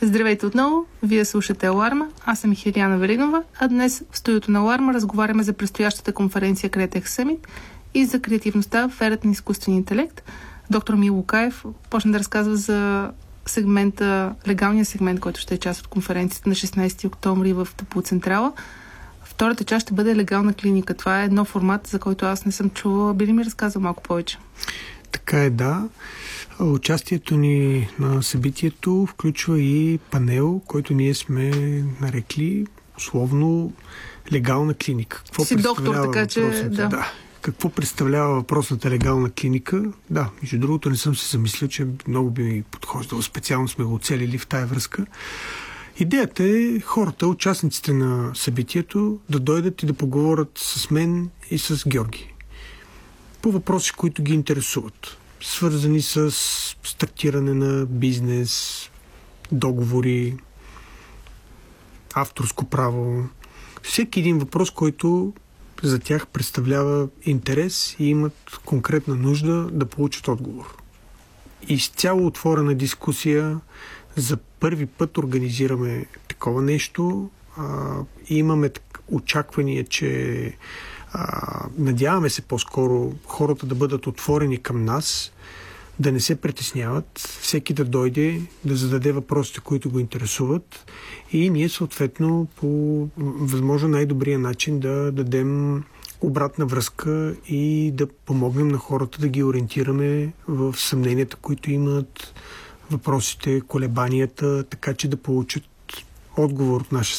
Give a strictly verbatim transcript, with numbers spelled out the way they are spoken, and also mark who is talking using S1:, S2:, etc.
S1: Здравейте отново! Вие слушате Аларма. Аз съм Хиляна Велинова, а днес в студиото на Аларма разговаряме за предстоящата конференция Createch Summit и за креативността в ерата на изкуствения интелект. Доктор Мил Лукаев почна да разказва за сегмента, легалния сегмент, който ще е част от конференцията на шестнайсети октомври в Топлоцентрала. Втората част ще бъде легална клиника. Това е едно формат, за който аз не съм чула. Би ли ми разказал малко повече?
S2: Така е, да. Участието ни на събитието включва и панел, който ние сме нарекли условно легална клиника. Какво
S1: си доктор, така че... Да.
S2: да. Какво представлява въпросната легална клиника? Да, между другото не съм се замислил, че много би ми подхождало. Специално сме го оцелили в тая връзка. Идеята е хората, участниците на събитието, да дойдат и да поговорят с мен и с Георги по въпроси, които ги интересуват. Свързани с стартиране на бизнес, договори, авторско право. Всеки един въпрос, който за тях представлява интерес и имат конкретна нужда да получат отговор. Изцяло отворена дискусия. За първи път организираме такова нещо. А, и имаме очаквания, че а, надяваме се по-скоро хората да бъдат отворени към нас, да не се притесняват, всеки да дойде, да зададе въпросите, които го интересуват и ние съответно по възможно най-добрия начин да дадем обратна връзка и да помогнем на хората да ги ориентираме в съмненията, които имат, въпросите, колебанията, така че да получат отговор от наша